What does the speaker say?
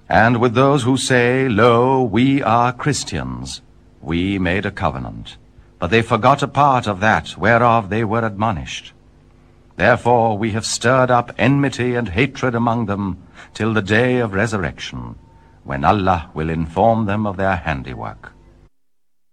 And with those who say, Lo, we are Christians, we made a covenant. But they forgot a part of that whereof they were admonished. Therefore we have stirred up enmity and hatred among them till the day of resurrection, when Allah will inform them of their handiwork.